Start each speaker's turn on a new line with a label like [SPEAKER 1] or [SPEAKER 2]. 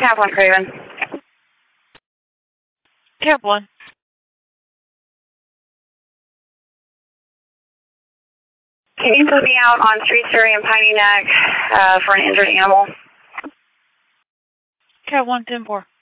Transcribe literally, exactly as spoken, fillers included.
[SPEAKER 1] Cap one, Craven.
[SPEAKER 2] Cap one.
[SPEAKER 1] Can you put me out on Street Surrey and Piney Neck uh, for an injured animal?
[SPEAKER 2] Cap one, ten four.